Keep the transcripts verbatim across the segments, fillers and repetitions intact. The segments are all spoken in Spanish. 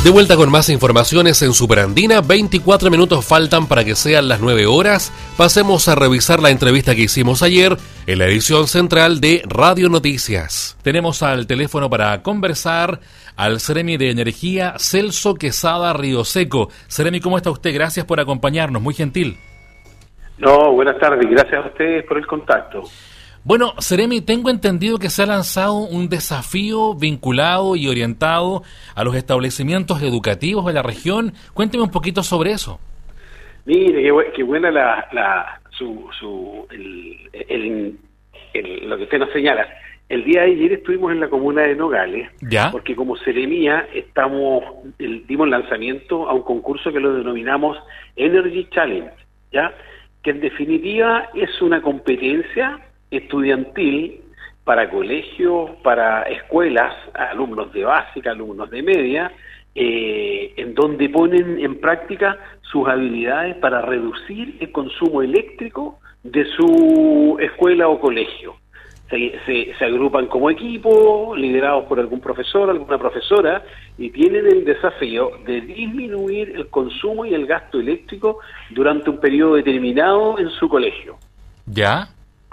De vuelta con más informaciones en Superandina. veinticuatro minutos faltan para que sean las nueve horas. Pasemos a revisar la entrevista que hicimos ayer en la edición central de Radio Noticias. Tenemos al teléfono para conversar al Seremi de Energía, Celso Quesada Rioseco. Seremi, ¿cómo está usted? Gracias por acompañarnos, muy gentil. No, buenas tardes, gracias a ustedes por el contacto. Bueno, Seremi, tengo entendido que se ha lanzado un desafío vinculado y orientado a los establecimientos educativos de la región. Cuénteme un poquito sobre eso. Mire, qué, bu- qué buena la, la su, su el, el, el, lo que usted nos señala. El día de ayer estuvimos en la comuna de Nogales, ¿Ya? porque como Seremía estamos el, dimos lanzamiento a un concurso que lo denominamos Energy Challenge, ¿ya? Que en definitiva es una competencia estudiantil para colegios, para escuelas, alumnos de básica, alumnos de media, eh, en donde ponen en práctica sus habilidades para reducir el consumo eléctrico de su escuela o colegio. Se, se, se agrupan como equipo, liderados por algún profesor, alguna profesora, y tienen el desafío de disminuir el consumo y el gasto eléctrico durante un periodo determinado en su colegio. ¿Ya?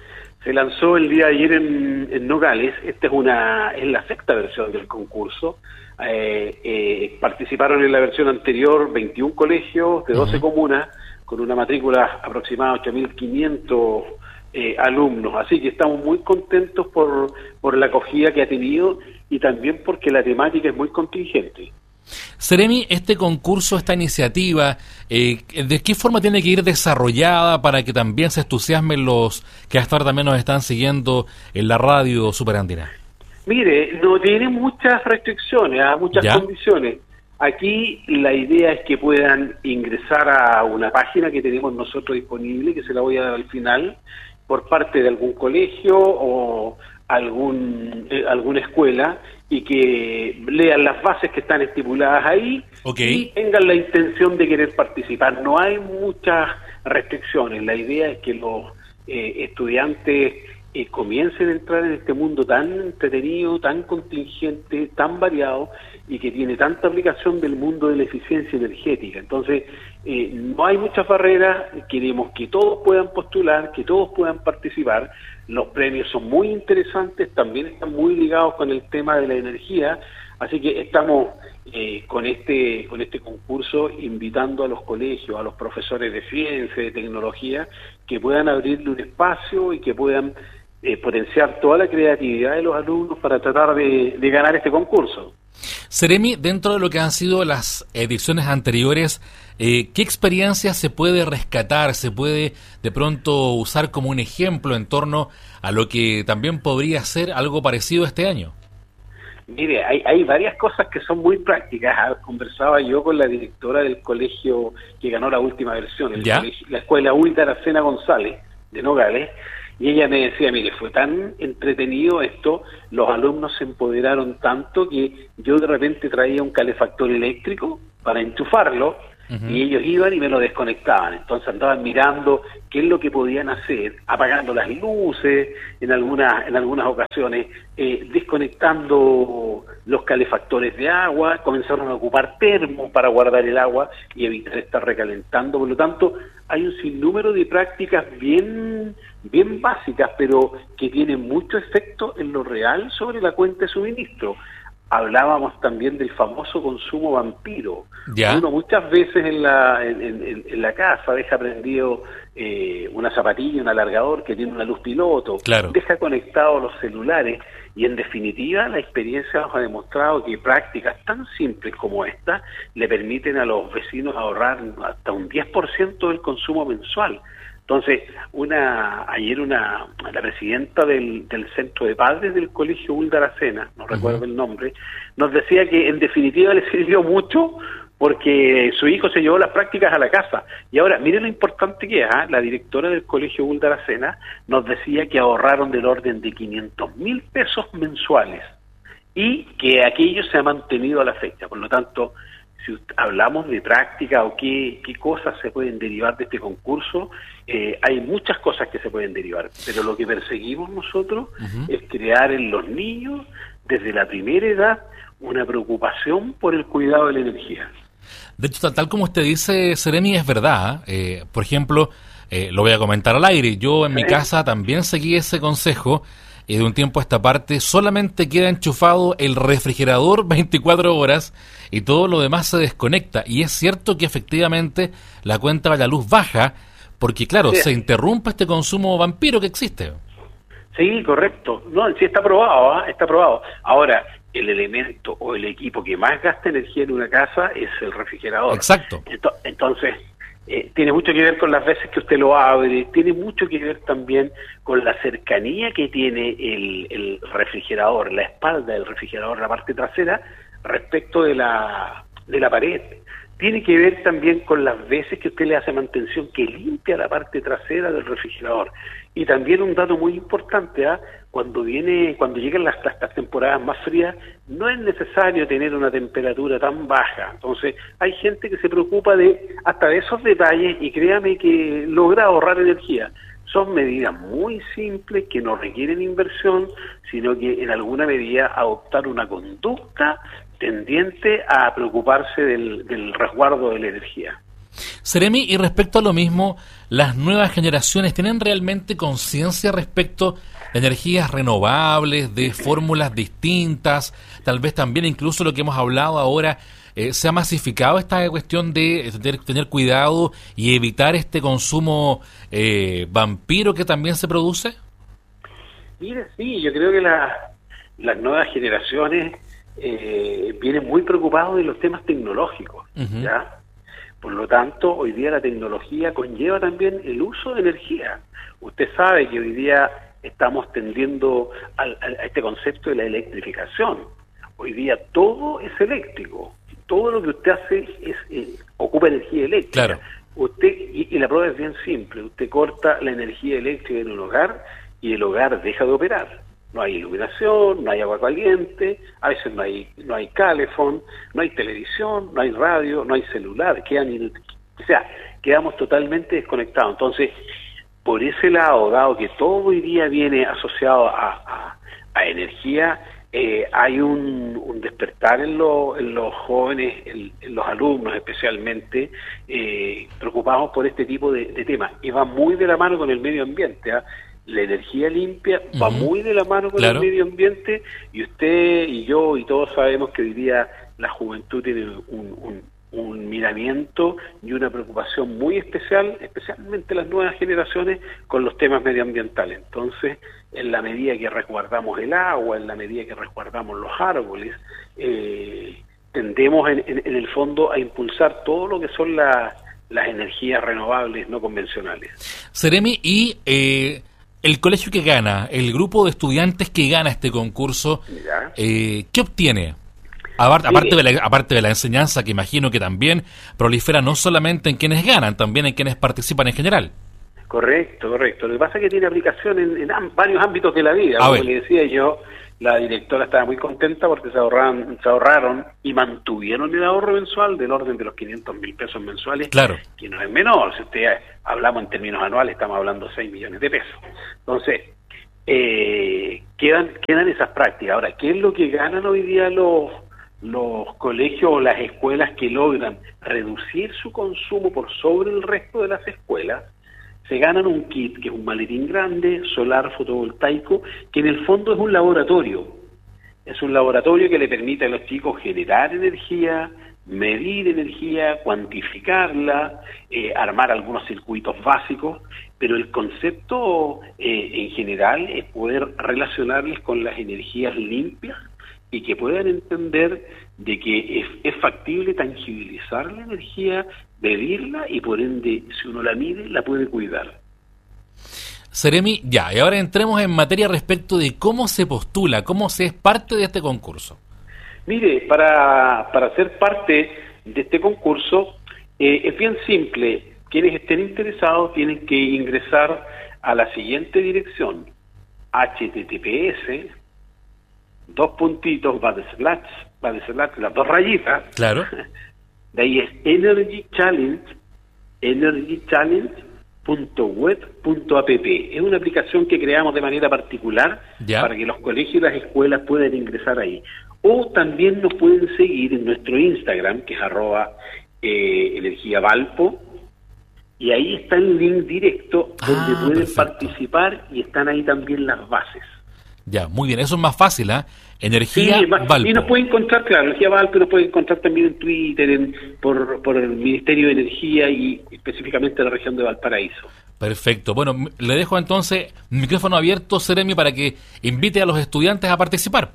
Se lanzó el día de ayer en, en Nogales. Esta es una es la sexta versión del concurso. Eh, eh, participaron en la versión anterior veintiún colegios de doce uh-huh. comunas, con una matrícula aproximada de ocho mil quinientos eh, alumnos. Así que estamos muy contentos por, por la acogida que ha tenido y también porque la temática es muy contingente. Seremi, este concurso, esta iniciativa, eh, ¿de qué forma tiene que ir desarrollada para que también se entusiasmen los que hasta ahora también nos están siguiendo en la radio Superandina? Mire, no tiene muchas restricciones, ¿eh? muchas ¿Ya? condiciones. Aquí la idea es que puedan ingresar a una página que tenemos nosotros disponible, que se la voy a dar al final, por parte de algún colegio o algún eh, alguna escuela, y que lean las bases que están estipuladas ahí okay. y tengan la intención de querer participar. No hay muchas restricciones. La idea es que los eh, estudiantes eh, comiencen a entrar en este mundo tan entretenido, tan contingente, tan variado y que tiene tanta aplicación del mundo de la eficiencia energética. Entonces, eh, no hay muchas barreras. Queremos que todos puedan postular, que todos puedan participar. Los premios son muy interesantes, también están muy ligados con el tema de la energía, así que estamos eh, con este con este concurso invitando a los colegios, a los profesores de ciencia, de tecnología, que puedan abrirle un espacio y que puedan eh, potenciar toda la creatividad de los alumnos para tratar de, de ganar este concurso. Seremi, dentro de lo que han sido las ediciones anteriores, eh, ¿qué experiencia se puede rescatar, se puede de pronto usar como un ejemplo en torno a lo que también podría ser algo parecido este año? Mire, hay, hay varias cosas que son muy prácticas. Conversaba yo con la directora del colegio que ganó la última versión, el colegio, la escuela Ulda Aracena González de Nogales, y ella me decía, mire, fue tan entretenido esto, los alumnos se empoderaron tanto que yo de repente traía un calefactor eléctrico para enchufarlo, uh-huh. y ellos iban y me lo desconectaban. Entonces andaban mirando qué es lo que podían hacer, apagando las luces en algunas en algunas ocasiones, eh, desconectando los calefactores de agua, comenzaron a ocupar termos para guardar el agua y evitar estar recalentando. Por lo tanto, hay un sinnúmero de prácticas bien bien básicas, pero que tienen mucho efecto en lo real sobre la cuenta de suministro. Hablábamos también del famoso consumo vampiro. ¿Ya? Uno muchas veces en la en, en, en la casa deja prendido eh, una zapatilla, un alargador que tiene una luz piloto, claro. deja conectados los celulares, y en definitiva la experiencia nos ha demostrado que prácticas tan simples como esta le permiten a los vecinos ahorrar hasta un diez por ciento del consumo mensual. Entonces, una ayer una la presidenta del, del centro de padres del colegio Ulda Aracena, no uh-huh. recuerdo el nombre, nos decía que en definitiva le sirvió mucho porque su hijo se llevó las prácticas a la casa. Y ahora, miren lo importante que es, ¿eh? La directora del colegio Ulda Aracena nos decía que ahorraron del orden de quinientos mil pesos mensuales y que aquello se ha mantenido a la fecha. Por lo tanto, si hablamos de práctica o qué, qué cosas se pueden derivar de este concurso, eh, hay muchas cosas que se pueden derivar, pero lo que perseguimos nosotros uh-huh. es crear en los niños, desde la primera edad, una preocupación por el cuidado de la energía. De hecho, tal, tal como usted dice, Seremi, es verdad. Eh, por ejemplo, eh, lo voy a comentar al aire. Yo en mi casa también seguí ese consejo y de un tiempo a esta parte solamente queda enchufado el refrigerador veinticuatro horas y todo lo demás se desconecta. Y es cierto que efectivamente la cuenta de la luz baja porque, claro, sí, se interrumpe este consumo vampiro que existe. Sí, correcto. No, sí está probado, ¿eh? está probado. Ahora, el elemento o el equipo que más gasta energía en una casa es el refrigerador. Exacto. Entonces, eh, tiene mucho que ver con las veces que usted lo abre, tiene mucho que ver también con la cercanía que tiene el, el refrigerador, la espalda del refrigerador, la parte trasera, respecto de la, de la pared. Tiene que ver también con las veces que usted le hace mantención, que limpia la parte trasera del refrigerador. Y también un dato muy importante, ¿eh? cuando viene, cuando llegan las, las temporadas más frías, no es necesario tener una temperatura tan baja. Entonces, hay gente que se preocupa de hasta de esos detalles y créame que logra ahorrar energía. Son medidas muy simples que no requieren inversión, sino que en alguna medida adoptar una conducta tendiente a preocuparse del, del resguardo de la energía. Seremi, y respecto a lo mismo, ¿las nuevas generaciones tienen realmente conciencia respecto de energías renovables, de fórmulas distintas? Tal vez también incluso lo que hemos hablado ahora, eh, ¿se ha masificado esta cuestión de tener, tener cuidado y evitar este consumo eh, vampiro que también se produce? Mira, sí, yo creo que la, las nuevas generaciones eh, vienen muy preocupados de los temas tecnológicos, uh-huh. ¿ya? Por lo tanto, hoy día la tecnología conlleva también el uso de energía. Usted sabe que hoy día estamos tendiendo al, a este concepto de la electrificación. Hoy día todo es eléctrico. Todo lo que usted hace es eh, ocupa energía eléctrica. Claro. Usted y, y la prueba es bien simple. Usted corta la energía eléctrica en un hogar y el hogar deja de operar. No hay iluminación, no hay agua caliente, a veces no hay no hay calefón, no hay televisión, no hay radio, no hay celular, quedan inútiles. O sea, quedamos totalmente desconectados. Entonces, por ese lado, dado que todo hoy día viene asociado a, a, a energía, eh, hay un, un despertar en, lo, en los jóvenes, en, en los alumnos especialmente, eh, preocupados por este tipo de, de temas. Y va muy de la mano con el medio ambiente, ¿eh? La energía limpia va uh-huh. muy de la mano con claro. el medio ambiente, y usted y yo y todos sabemos que hoy día la juventud tiene un, un, un miramiento y una preocupación muy especial, especialmente las nuevas generaciones, con los temas medioambientales. Entonces, en la medida que resguardamos el agua, en la medida que resguardamos los árboles, eh, tendemos en, en, en el fondo a impulsar todo lo que son la, las energías renovables no convencionales. Seremi, y... Eh... el colegio que gana, el grupo de estudiantes que gana este concurso, eh, ¿qué obtiene? Aparte, aparte, de la, aparte de la enseñanza, que imagino que también prolifera no solamente en quienes ganan, también en quienes participan en general. Correcto, correcto. Lo que pasa es que tiene aplicación en, en varios ámbitos de la vida. Como le decía yo, la directora estaba muy contenta porque se ahorraron, se ahorraron y mantuvieron el ahorro mensual del orden de los quinientos mil pesos mensuales, claro. que no es menor. Si usted hablamos en términos anuales, estamos hablando de seis millones de pesos. Entonces, eh, quedan quedan esas prácticas. Ahora, ¿qué es lo que ganan hoy día los, los colegios o las escuelas que logran reducir su consumo por sobre el resto de las escuelas? Se ganan un kit, que es un maletín grande, solar, fotovoltaico, que en el fondo es un laboratorio. Es un laboratorio que le permite a los chicos generar energía, medir energía, cuantificarla, eh, armar algunos circuitos básicos, pero el concepto eh, en general es poder relacionarles con las energías limpias y que puedan entender de que es, es factible tangibilizar la energía, medirla y por ende, si uno la mide, la puede cuidar. Seremi, ya, y ahora entremos en materia respecto de cómo se postula, cómo se es parte de este concurso. Mire, para, para ser parte de este concurso eh, es bien simple. Quienes estén interesados tienen que ingresar a la siguiente dirección: H T T P S, dos puntitos, va de slash, va de slash, las dos rayitas. Claro. De ahí es Energy Challenge, energy challenge punto web punto app. Es una aplicación que creamos de manera particular ya. para que los colegios y las escuelas puedan ingresar ahí. o también nos pueden seguir en nuestro Instagram, que es arroba eh, energía valpo, y ahí está el link directo donde ah, pueden perfecto. participar, y están ahí también las bases. Ya, muy bien, eso es más fácil, ¿ah? ¿eh? Energía sí, Valpo. Y nos pueden encontrar, claro, Energía Valpo, nos pueden encontrar también en Twitter, en, por, por el Ministerio de Energía y específicamente la región de Valparaíso. Perfecto. Bueno, le dejo entonces micrófono abierto, Seremi, para que invite a los estudiantes a participar.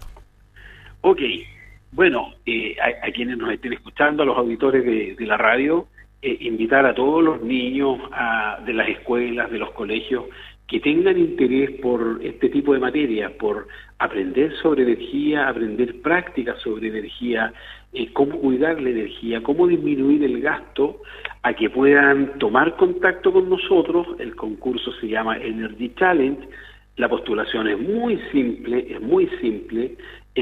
Ok. Bueno, eh, a, a quienes nos estén escuchando, a los auditores de, de la radio, eh, invitar a todos los niños a, de las escuelas, de los colegios, que tengan interés por este tipo de materias, por aprender sobre energía, aprender prácticas sobre energía, eh, cómo cuidar la energía, cómo disminuir el gasto, a que puedan tomar contacto con nosotros. El concurso se llama Energy Challenge, la postulación es muy simple, es muy simple,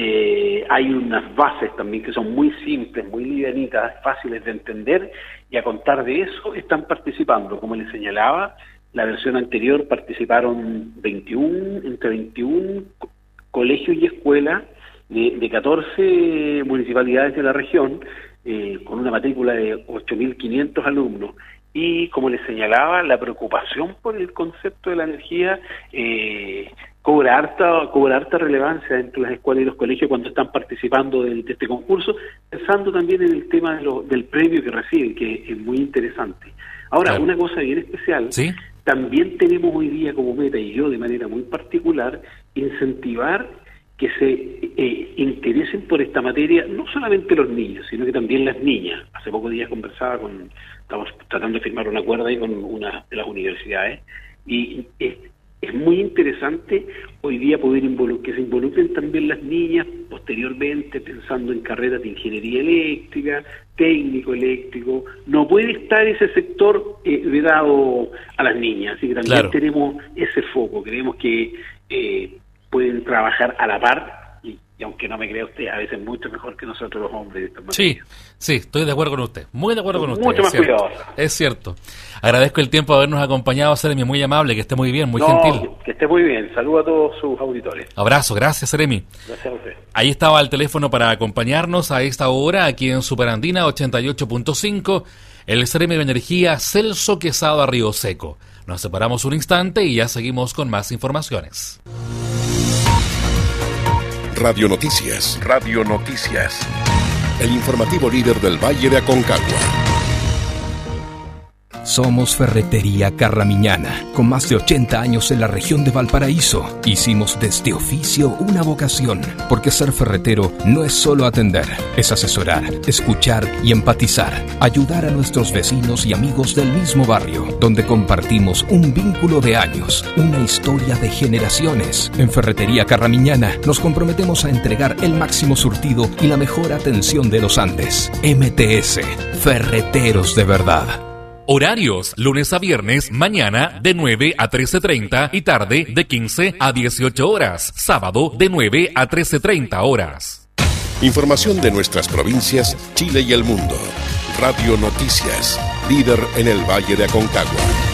eh, hay unas bases también que son muy simples, muy livianitas, fáciles de entender, y a contar de eso están participando, como les señalaba. La versión anterior participaron veintiuno, entre veintiún colegios y escuelas de, de catorce municipalidades de la región, eh, con una matrícula de ocho mil quinientos alumnos. Y como les señalaba, la preocupación por el concepto de la energía eh, cobra harta, cobra harta relevancia entre las escuelas y los colegios cuando están participando de, de este concurso, pensando también en el tema de lo, del premio que reciben, que es muy interesante. Ahora, claro. Una cosa bien especial, ¿sí? También tenemos hoy día como meta, y yo de manera muy particular, incentivar que se eh, interesen por esta materia, no solamente los niños, sino que también las niñas. Hace pocos días conversaba con, estamos tratando de firmar un acuerdo ahí con una de las universidades, y es, es muy interesante hoy día poder involucrar, que se involucren también las niñas posteriormente, pensando en carreras de ingeniería eléctrica, técnico eléctrico. No puede estar ese sector eh, vedado a las niñas, así que también claro. tenemos ese foco. Creemos que eh, pueden trabajar a la par, y, y aunque no me crea usted, a veces mucho mejor que nosotros los hombres. Sí, sí, estoy de acuerdo con usted, muy de acuerdo con usted. Mucho más cuidadoso. Es cierto. Agradezco el tiempo de habernos acompañado, Seremi, muy amable, que esté muy bien, muy no, gentil. Que esté muy bien, saludo a todos sus auditores. Abrazo, gracias, Seremi. Gracias a usted. Ahí estaba el teléfono para acompañarnos a esta hora, aquí en Superandina ochenta y ocho punto cinco, el Seremi de Energía Celso Quesada Río Seco. Nos separamos un instante y ya seguimos con más informaciones. Radio Noticias. Radio Noticias. El informativo líder del Valle de Aconcagua. Somos Ferretería Carramiñana, con más de ochenta años en la región de Valparaíso. Hicimos de este oficio una vocación, porque ser ferretero no es solo atender, es asesorar, escuchar y empatizar, ayudar a nuestros vecinos y amigos del mismo barrio, donde compartimos un vínculo de años, una historia de generaciones. En Ferretería Carramiñana nos comprometemos a entregar el máximo surtido y la mejor atención de los Andes. M T S, Ferreteros de Verdad. Horarios, lunes a viernes, mañana de nueve a trece treinta y tarde de quince a dieciocho horas, sábado de nueve a trece treinta horas. Información de nuestras provincias, Chile y el mundo. Radio Noticias, líder en el Valle de Aconcagua.